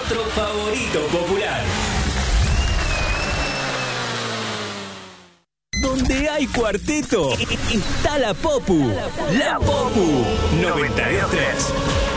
otro favorito popular. Donde hay cuarteto, está la Popu. La Popu 92.3.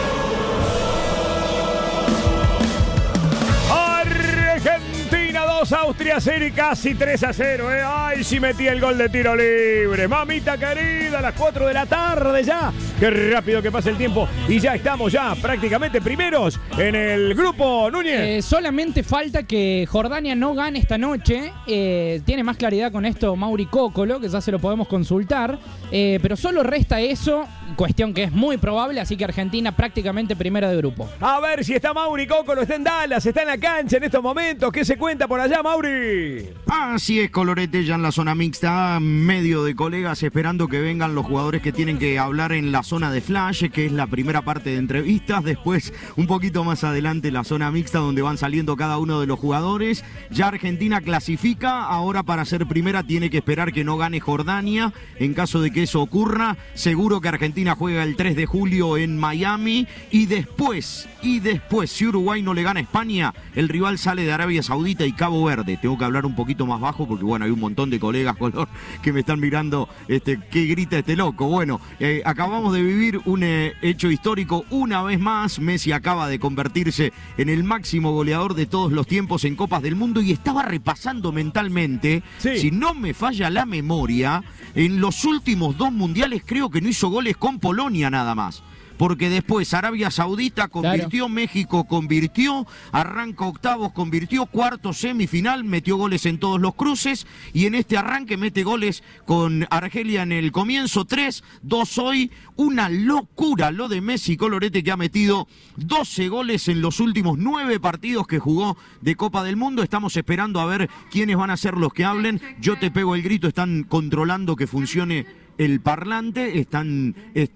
Argentina 2, Austria 0 y casi 3-0. Ay, sí metí el gol de tiro libre. Mamita querida, a las 4 de la tarde ya. Qué rápido que pasa el tiempo. Y ya estamos ya prácticamente primeros en el grupo, Núñez. Solamente falta que Jordania no gane esta noche. Tiene más claridad con esto Mauri Cócolo, que ya se lo podemos consultar. Pero solo resta eso, cuestión que es muy probable, así que Argentina prácticamente primera de grupo. A ver si está Mauri Cócolo, está en Dallas, está en la cancha en estos momentos. ¿Qué se cuenta por allá, Mauri? Así es, Colorete, ya en la zona mixta, medio de colegas esperando que vengan los jugadores que tienen que hablar en la zona de flash, que es la primera parte de entrevistas. Después, un poquito más adelante, la zona mixta, donde van saliendo cada uno de los jugadores. Ya Argentina clasifica, ahora para ser primera tiene que esperar que no gane Jordania. En caso de que eso ocurra, seguro que Argentina juega el 3 de julio en Miami. Y después, si Uruguay no le gana a España, el rival sale de Arabia Saudita y Cabo Verde. Tengo que hablar un poquito más bajo porque, bueno, hay un montón de colegas color que me están mirando, ¿qué grita este loco? Bueno, acabamos de vivir un hecho histórico una vez más. Messi acaba de convertirse en el máximo goleador de todos los tiempos en Copas del Mundo y estaba repasando mentalmente, si no me falla la memoria, en los últimos 2 mundiales creo que no hizo goles con Polonia nada más. Porque después Arabia Saudita convirtió, claro. México convirtió, arranca octavos, convirtió, cuarto, semifinal, metió goles en todos los cruces y en este arranque mete goles con Argelia en el comienzo, 3, 2 hoy, una locura lo de Messi Colorete, que ha metido 12 goles en los últimos 9 partidos que jugó de Copa del Mundo. Estamos esperando a ver quiénes van a ser los que hablen. Yo te pego el grito, están controlando que funcione el parlante, están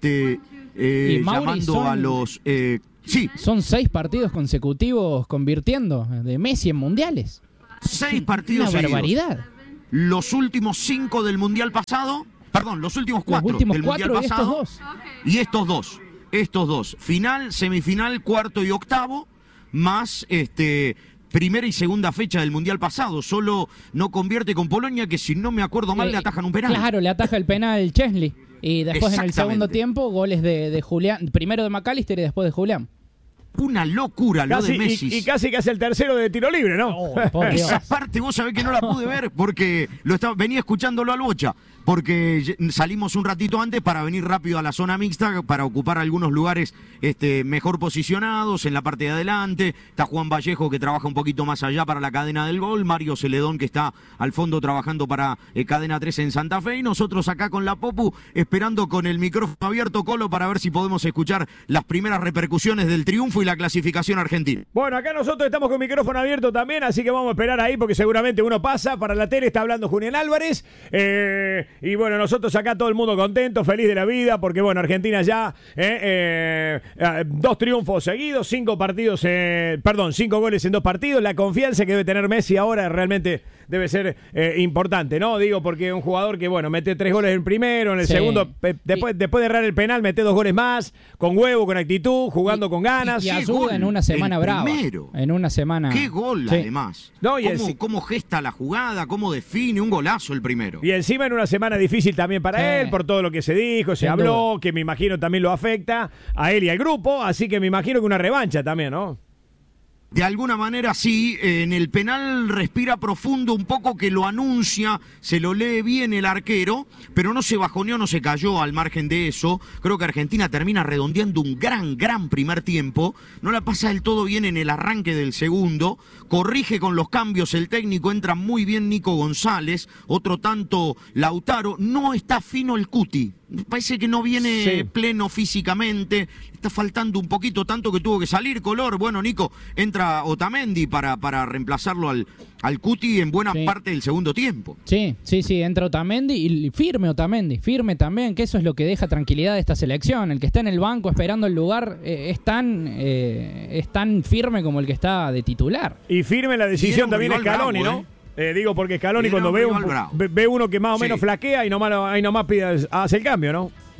y Mauri, llamando a los... sí. Son 6 partidos consecutivos convirtiendo de Messi en mundiales. 6 partidos seguidos. Una seguidos. barbaridad. Los últimos 5 del mundial pasado, perdón, los últimos 4 del mundial pasado. Y estos dos. Final, semifinal, cuarto y octavo, más primera y segunda fecha del mundial pasado. Solo no convierte con Polonia, que si no me acuerdo mal le atajan un penal. Claro, le ataja el penal Chesney. Y después en el segundo tiempo, goles de Julián. Primero de McAllister y después de Julián. Una locura lo de Messi. Y casi que hace el tercero de tiro libre, ¿no? Esa parte vos sabés que no la pude ver porque venía escuchándolo al Bocha. Porque salimos un ratito antes para venir rápido a la zona mixta, para ocupar algunos lugares mejor posicionados en la parte de adelante. Está Juan Vallejo, que trabaja un poquito más allá para la cadena del gol. Mario Celedón, que está al fondo trabajando para Cadena 3 en Santa Fe. Y nosotros acá con la Popu, esperando con el micrófono abierto, Colo, para ver si podemos escuchar las primeras repercusiones del triunfo y la clasificación argentina. Bueno, acá nosotros estamos con micrófono abierto también, así que vamos a esperar ahí porque seguramente uno pasa. Para la tele está hablando Julián Álvarez. Y bueno, nosotros acá todo el mundo contento, feliz de la vida, porque bueno, Argentina ya 2 triunfos seguidos, 5 goles en 2 partidos. La confianza que debe tener Messi ahora realmente debe ser importante, ¿no? Digo, porque un jugador que, bueno, mete 3 goles en el primero, en el segundo, después de errar el penal, mete 2 goles más, con huevo, con actitud, jugando con ganas. Y ayuda en una semana brava. Primero. En una semana. Qué gol, además. No, ¿Cómo gesta la jugada? ¿Cómo define? Un golazo el primero. Y encima en una semana difícil también para él, por todo lo que se dijo, se habló, que me imagino también lo afecta a él y al grupo, así que me imagino que una revancha también, ¿no? De alguna manera sí, en el penal respira profundo un poco, que lo anuncia, se lo lee bien el arquero, pero no se bajoneó, no se cayó al margen de eso. Creo que Argentina termina redondeando un gran primer tiempo, no la pasa del todo bien en el arranque del segundo, corrige con los cambios el técnico, entra muy bien Nico González, otro tanto Lautaro, no está fino el Cuti. Parece que no viene pleno físicamente, está faltando un poquito, tanto que tuvo que salir Color. Bueno, Nico, entra Otamendi para reemplazarlo al Cuti en buena parte del segundo tiempo. Sí, entra Otamendi y firme también, que eso es lo que deja tranquilidad de esta selección. El que está en el banco esperando el lugar es tan firme como el que está de titular. Y firme la decisión también Scaloni, ¿no? Digo, porque Scaloni cuando ve uno que más o menos flaquea y nomás hace el cambio, ¿no?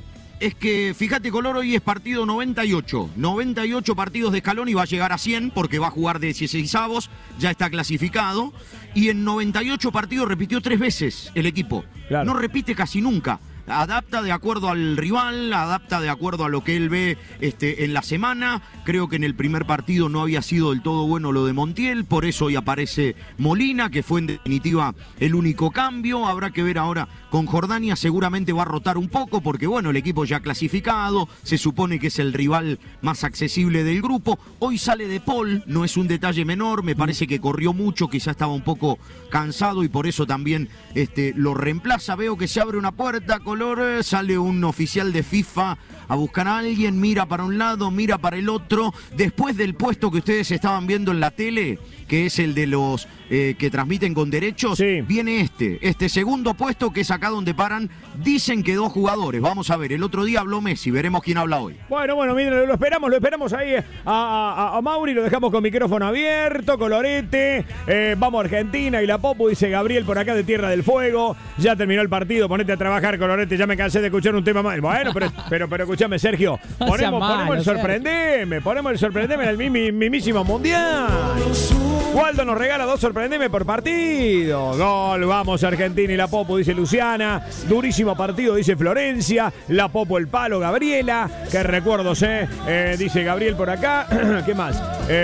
es que, fíjate, Color, hoy es partido 98. 98 partidos de Scaloni, va a llegar a 100 porque va a jugar de 16avos, ya está clasificado. Y en 98 partidos repitió 3 veces el equipo. Claro. No repite casi nunca. Adapta de acuerdo al rival, adapta de acuerdo a lo que él ve en la semana. Creo que en el primer partido no había sido del todo bueno lo de Montiel, por eso hoy aparece Molina, que fue en definitiva el único cambio. Habrá que ver ahora con Jordania, seguramente va a rotar un poco porque bueno, el equipo ya clasificado, se supone que es el rival más accesible del grupo. Hoy sale De Paul, no es un detalle menor, me parece que corrió mucho, quizá estaba un poco cansado y por eso también lo reemplaza. Veo que se abre una puerta, Color, sale un oficial de FIFA a buscar a alguien, mira para un lado, mira para el otro. Después del puesto que ustedes estaban viendo en la tele, que es el de los que transmiten con derechos, sí, viene este segundo puesto, que es acá donde paran, dicen que 2 jugadores. Vamos a ver, el otro día habló Messi, veremos quién habla hoy. Bueno, miren, lo esperamos ahí a Mauri, lo dejamos con micrófono abierto, Colorete, vamos a Argentina y la Popu, dice Gabriel por acá de Tierra del Fuego, ya terminó el partido, ponete a trabajar, Colorete, ya me cansé de escuchar un tema más. Bueno, pero escúchame, Sergio, ponemos el sorprendeme en el mismísimo mundial. Waldo nos regala 2 sorprendeme por partido. Gol, vamos Argentina y la Popu, dice Luciana. Durísimo partido, dice Florencia. La Popu el palo, Gabriela. Qué recuerdos, dice Gabriel por acá. ¿Qué más?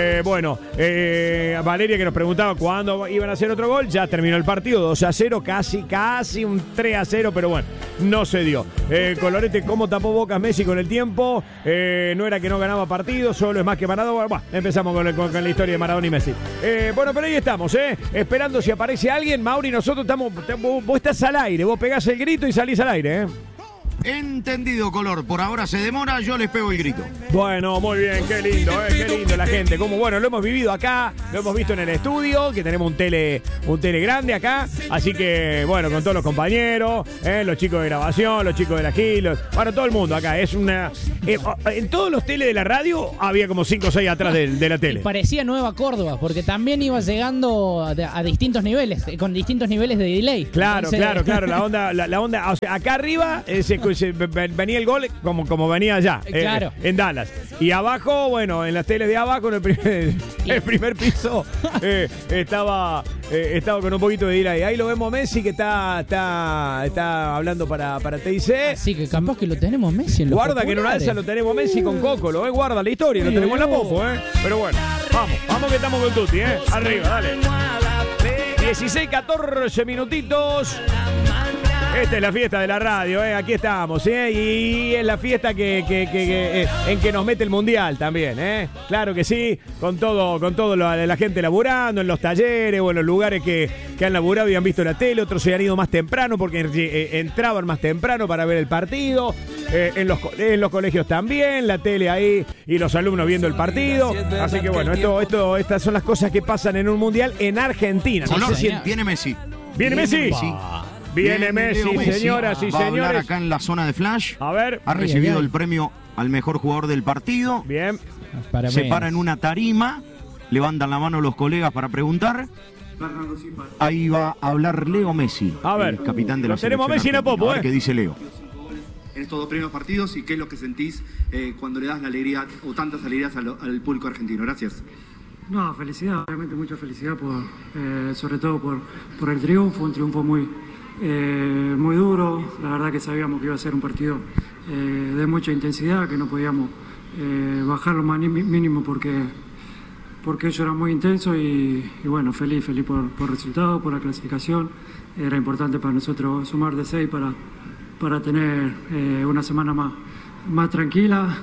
Valeria, que nos preguntaba cuándo iban a hacer otro gol. Ya terminó el partido, 2-0, casi un 3-0, pero bueno, no se dio. Colorete, ¿cómo tapó bocas Messi con el tiempo? No era que no ganaba partidos, solo es más que Maradona. Bueno, empezamos con la historia de Maradona y Messi. Pero ahí estamos, esperando si aparece alguien. Mauri, nosotros estamos. Vos estás al aire, vos pegás el grito y salís al aire, Entendido, Color. Por ahora se demora, yo les pego el grito. Bueno, muy bien, qué lindo la gente. Como bueno, lo hemos vivido acá, lo hemos visto en el estudio, que tenemos un tele grande acá. Así que, bueno, con todos los compañeros, los chicos de grabación, los chicos de la GIL, bueno, todo el mundo acá. Es una. En todos los tele de la radio había como 5 o 6 atrás de la tele. Y parecía Nueva Córdoba, porque también iba llegando a distintos niveles, con distintos niveles de delay. Claro, entonces... claro. La onda, o sea, acá arriba venía el gol como venía allá, claro, en Dallas. Y abajo, bueno, en las teles de abajo, en el primer piso, estaba con un poquito de delay. Ahí lo vemos Messi, que está hablando para TIC. Así que capaz que lo tenemos Messi en los Guarda populares. que en una alza lo tenemos Messi con Cocolo, guarda la historia, lo tenemos en la Popo, Pero bueno, vamos que estamos con Tuti, arriba, dale. 16-14 minutitos. Esta es la fiesta de la radio, aquí estamos, y es la fiesta en que nos mete el mundial también, claro que sí, con todo la gente laburando en los talleres o en los lugares que han laburado y han visto la tele. Otros se han ido más temprano porque entraban más temprano para ver el partido, en los colegios también, la tele ahí y los alumnos viendo el partido. Así que bueno, estas son las cosas que pasan en un mundial en Argentina. Color, no sé si viene Messi. ¿Viene Messi? Viene Messi, señoras y va a señores. hablar acá en la zona de Flash. A ver. Ha recibido el premio al mejor jugador del partido. Bien. Se para en una tarima. Levantan la mano los colegas para preguntar. Ahí va a hablar Leo Messi, a ver, el capitán de la selección. Tenemos Messi en la Popo, A ver qué dice Leo. En estos 2 primeros partidos, y qué es lo que sentís cuando le das la alegría o tantas alegrías al público argentino. Gracias. No, felicidad, realmente mucha felicidad, sobre todo por el triunfo, un triunfo muy duro. La verdad que sabíamos que iba a ser un partido de mucha intensidad, que no podíamos bajar lo más mínimo porque ellos eran muy intensos y bueno, feliz por el resultado, por la clasificación. Era importante para nosotros sumar de 6 para tener una semana más tranquila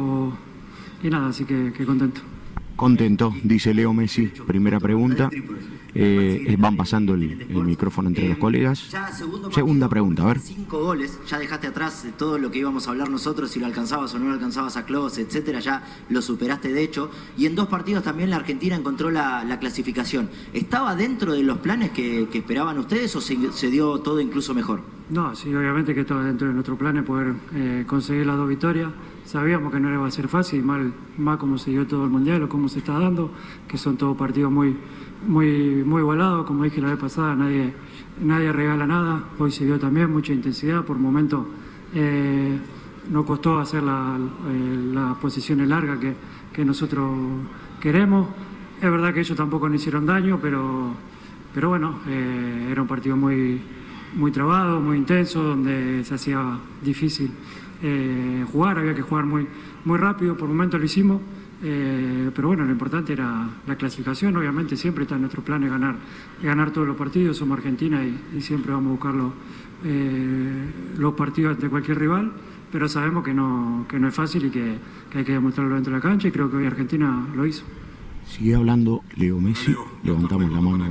y nada, así que contento. Contento, dice Leo Messi. Primera pregunta. Van pasando el micrófono entre los colegas. Segunda pregunta, a ver. 5 goles, ya dejaste atrás de todo lo que íbamos a hablar nosotros, si lo alcanzabas o no lo alcanzabas a Klose, etcétera, ya lo superaste de hecho. Y en 2 partidos también la Argentina encontró la clasificación. ¿Estaba dentro de los planes que esperaban ustedes o se dio todo incluso mejor? No, sí, obviamente que estaba dentro de nuestros planes poder conseguir las 2 victorias. Sabíamos que no iba a ser fácil, más como se dio todo el mundial o cómo se está dando, que son todos partidos muy igualados. Como dije la vez pasada, nadie regala nada. Hoy se vio también mucha intensidad, por momentos nos costó hacer las posiciones largas que nosotros queremos. Es verdad que ellos tampoco nos hicieron daño, pero bueno, era un partido muy trabado, muy intenso, donde se hacía difícil jugar, había que jugar muy rápido, por momentos lo hicimos, pero bueno, lo importante era la clasificación. Obviamente siempre está en nuestro plan ganar todos los partidos, somos Argentina y siempre vamos a buscar los partidos ante cualquier rival, pero sabemos que no es fácil y que hay que demostrarlo dentro de la cancha, y creo que hoy Argentina lo hizo. Sigue hablando Leo Messi, levantamos la mano.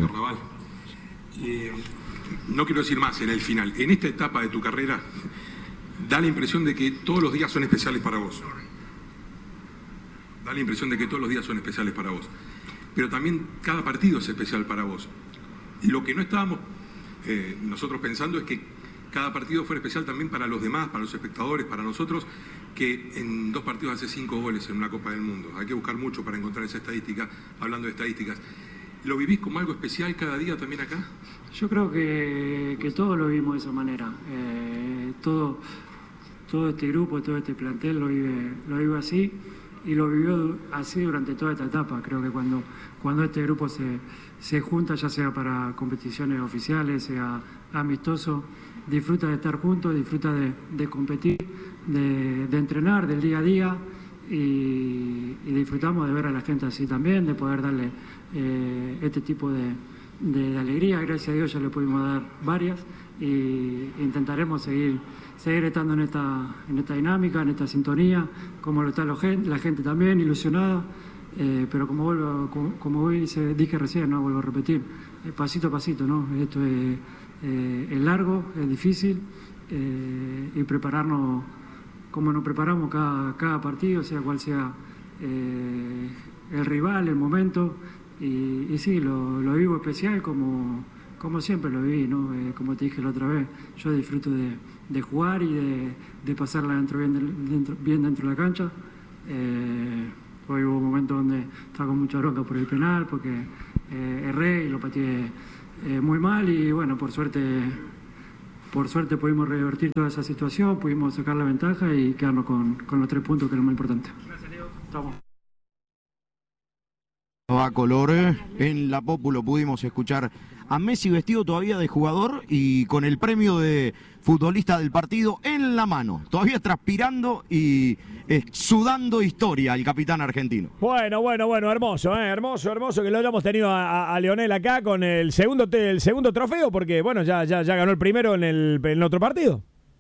No quiero decir más en el final. En esta etapa de tu carrera, da la impresión de que todos los días son especiales para vos. Da la impresión de que todos los días son especiales para vos. Pero también cada partido es especial para vos. Y lo que no estábamos nosotros pensando es que cada partido fuera especial también para los demás, para los espectadores, para nosotros, que en 2 partidos hace 5 goles en una Copa del Mundo. Hay que buscar mucho para encontrar esa estadística, hablando de estadísticas. ¿Lo vivís como algo especial cada día también acá? Yo creo que todos lo vimos de esa manera. Todo este grupo, todo este plantel lo vive así, y lo vivió así durante toda esta etapa. Creo que cuando este grupo se junta, ya sea para competiciones oficiales, sea amistoso, disfruta de estar juntos, disfruta de competir, de entrenar, del día a día, y disfrutamos de ver a la gente así también, de poder darle este tipo de alegría. Gracias a Dios ya le pudimos dar varias, y intentaremos seguir estando en esta dinámica, en esta sintonía, como lo está la gente también ilusionada, pero como hoy dije recién, no vuelvo a repetir, pasito a pasito, ¿no? Esto es largo, es difícil, y prepararnos como nos preparamos cada partido, sea cual sea el rival, el momento, y sí, lo vivo especial como siempre lo viví, ¿no? Como te dije la otra vez, yo disfruto de jugar y de pasarla bien dentro de la cancha. Hoy hubo momentos donde estaba con mucha bronca por el penal, porque erré y lo pateé muy mal, y bueno, por suerte pudimos revertir toda esa situación, pudimos sacar la ventaja y quedarnos con los 3 puntos, que es lo más importante. Gracias, Leo. Estamos. A color, en la Popu lo pudimos escuchar a Messi vestido todavía de jugador y con el premio de futbolista del partido en la mano, todavía transpirando y sudando historia el capitán argentino. Bueno, hermoso que lo hayamos tenido a Lionel acá con el segundo trofeo, porque bueno, ya ganó el primero en el otro partido.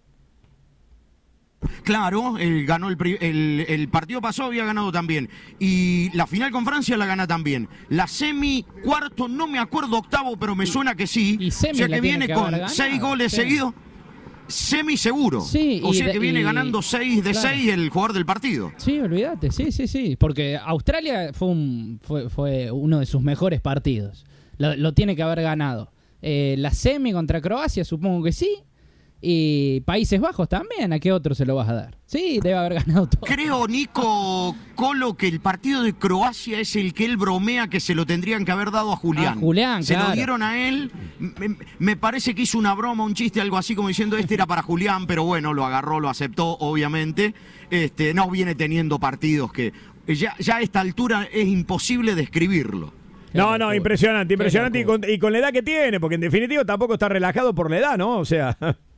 Claro, él ganó el partido pasado, había ganado también. Y la final con Francia la gana también. La semi, cuarto, no me acuerdo, octavo, pero me suena que sí. Y semi, o sea que viene con ganado, 6 goles seguidos. Semi seguro. Sí, o sea que viene ganando 6 de 6 el jugador del partido. Sí, olvídate, sí. Porque Australia fue uno de sus mejores partidos. Lo tiene que haber ganado. La semi contra Croacia, supongo que sí. Y Países Bajos también, ¿a qué otro se lo vas a dar? Sí, debe haber ganado todo. Creo, Nico Colo, que el partido de Croacia es el que él bromea que se lo tendrían que haber dado a Julián. Se claro. Lo dieron a él, me parece que hizo una broma, un chiste, algo así como diciendo este era para Julián, pero bueno, lo agarró, lo aceptó, obviamente. No viene teniendo partidos que ya a esta altura es imposible describirlo. No, impresionante. Y con la edad que tiene, porque en definitiva tampoco está relajado por la edad, ¿no? O sea...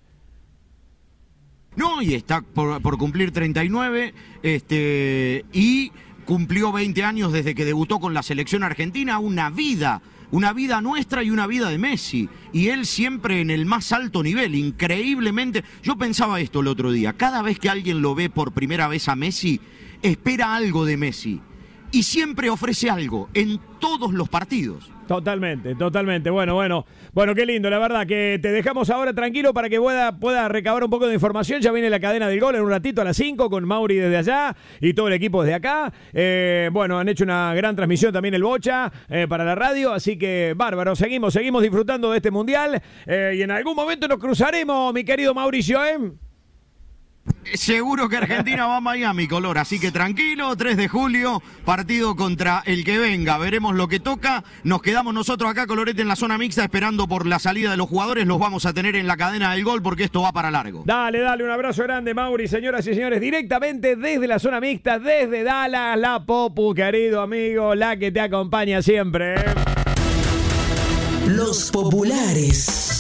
No, y está por cumplir 39, y cumplió 20 años desde que debutó con la selección argentina, una vida nuestra y una vida de Messi, y él siempre en el más alto nivel, increíblemente. Yo pensaba esto el otro día, cada vez que alguien lo ve por primera vez a Messi, espera algo de Messi, y siempre ofrece algo, en todos los partidos. Totalmente. Bueno, qué lindo, la verdad, que te dejamos ahora tranquilo para que pueda recabar un poco de información. Ya viene la cadena del gol en un ratito a las 5 con Mauri desde allá y todo el equipo desde acá. Han hecho una gran transmisión también el Bocha para la radio, así que bárbaro, seguimos disfrutando de este mundial, y en algún momento nos cruzaremos, mi querido Mauricio, Seguro que Argentina va a Miami, Color, así que tranquilo, 3 de julio, partido contra el que venga, veremos lo que toca, nos quedamos nosotros acá, Colorete, en la zona mixta, esperando por la salida de los jugadores, los vamos a tener en la cadena del gol porque esto va para largo. Dale, un abrazo grande, Mauri, señoras y señores, directamente desde la zona mixta, desde Dallas, la Popu, querido amigo, la que te acompaña siempre. Los populares.